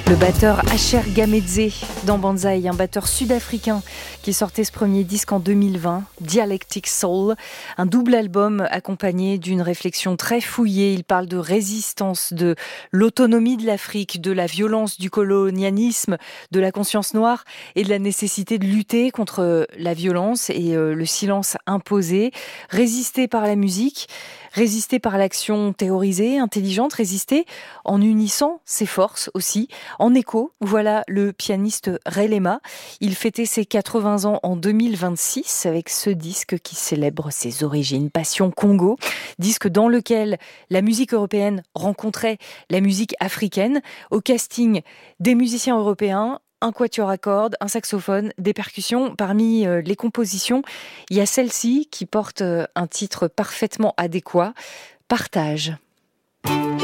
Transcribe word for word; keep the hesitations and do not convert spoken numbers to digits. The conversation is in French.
Le batteur Asher Gamedze dans Banzai, un batteur sud-africain qui sortait ce premier disque en deux mille vingt, Dialectic Soul, un double album accompagné d'une réflexion très fouillée. Il parle de résistance, de l'autonomie de l'Afrique, de la violence du colonialisme, de la conscience noire et de la nécessité de lutter contre la violence et le silence imposé. Résister par la musique, résister par l'action théorisée, intelligente, résister en unissant ses forces aussi. En écho, voilà le pianiste Ray Lema. Il fêtait ses quatre-vingts ans en deux mille vingt-six avec ce disque qui célèbre ses origines, Passion Congo, disque dans lequel la musique européenne rencontrait la musique africaine. Au casting, des musiciens européens, un quatuor à cordes, un saxophone, des percussions. Parmi les compositions, il y a celle-ci qui porte un titre parfaitement adéquat, Partage.